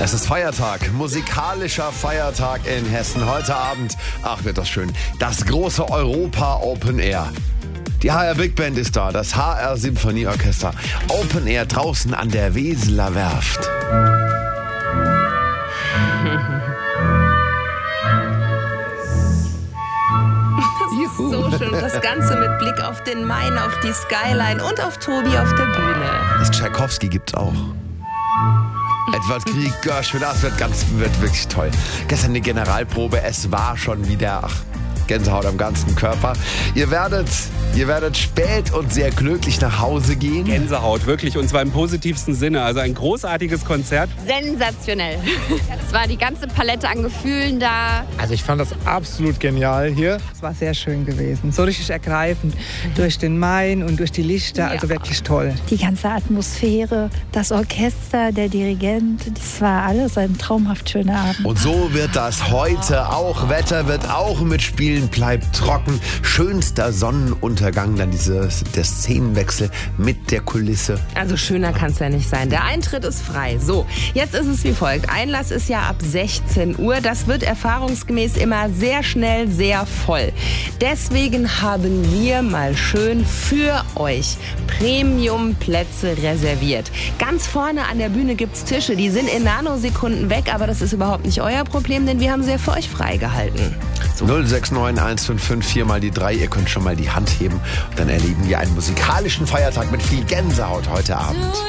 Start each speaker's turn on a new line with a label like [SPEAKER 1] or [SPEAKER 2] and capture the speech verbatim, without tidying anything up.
[SPEAKER 1] Es ist Feiertag, musikalischer Feiertag in Hessen. Heute Abend, ach wird das schön, das große Europa Open Air. Die H R Big Band ist da, das H R Symphonieorchester. Open Air draußen an der Weseler Werft.
[SPEAKER 2] So schön, das Ganze mit Blick auf den Main, auf die Skyline und auf Tobi auf der Bühne.
[SPEAKER 1] Das Tschaikowski gibt's auch. Edward Grieg, Gershwin, das wird ganz, wird wirklich toll. Gestern die Generalprobe, es war schon wieder, ach, Gänsehaut am ganzen Körper. Ihr werdet, ihr werdet spät und sehr glücklich nach Hause gehen.
[SPEAKER 3] Gänsehaut, wirklich, und zwar im positivsten Sinne. Also ein großartiges Konzert.
[SPEAKER 4] Sensationell. Es war die ganze Palette an Gefühlen da.
[SPEAKER 5] Also ich fand das absolut genial hier.
[SPEAKER 6] Es war sehr schön gewesen, so richtig ergreifend. Durch den Main und durch die Lichter, also wirklich toll.
[SPEAKER 7] Die ganze Atmosphäre, das Orchester, der Dirigent, das war alles ein traumhaft schöner Abend.
[SPEAKER 1] Und so wird das heute auch. Wetter wird auch mitspielen, bleibt trocken. Schönster Sonnenuntergang, dann dieses, der Szenenwechsel mit der Kulisse.
[SPEAKER 2] Also schöner kann es ja nicht sein. Der Eintritt ist frei. So, jetzt ist es wie folgt. Einlass ist ja ab sechzehn Uhr. Das wird erfahrungsgemäß immer sehr schnell sehr voll. Deswegen haben wir mal schön für euch Premium-Plätze reserviert. Ganz vorne an der Bühne gibt es Tische. Die sind in Nanosekunden weg, aber das ist überhaupt nicht euer Problem, denn wir haben sie ja für euch freigehalten. So.
[SPEAKER 1] null sechs neun eins fünf fünf vier mal die drei. Ihr könnt schon mal die Hand heben. Und dann erleben wir einen musikalischen Feiertag mit viel Gänsehaut heute Abend.